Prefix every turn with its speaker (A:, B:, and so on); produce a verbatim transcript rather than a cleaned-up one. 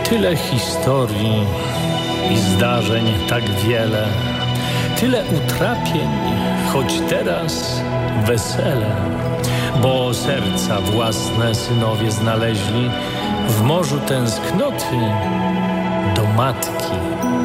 A: Tyle historii i zdarzeń tak wiele, tyle utrapień, choć teraz wesele, bo serca własne synowie znaleźli w morzu tęsknoty do matki.